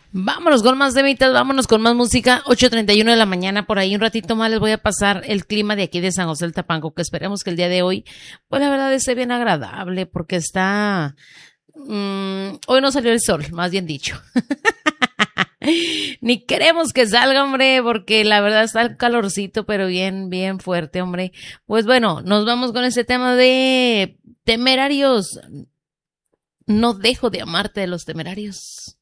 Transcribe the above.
Vámonos con más temitas, vámonos con más música. 8:31 de la mañana, por ahí un ratito más les voy a pasar el clima de aquí de San José del Tapanco, que esperemos que el día de hoy, pues la verdad esté bien agradable, porque está... hoy no salió el sol, más bien dicho. Ni queremos que salga, hombre, porque la verdad está el calorcito, pero bien, bien fuerte, hombre. Pues bueno, nos vamos con ese tema de Temerarios. No dejo de amarte de los Temerarios.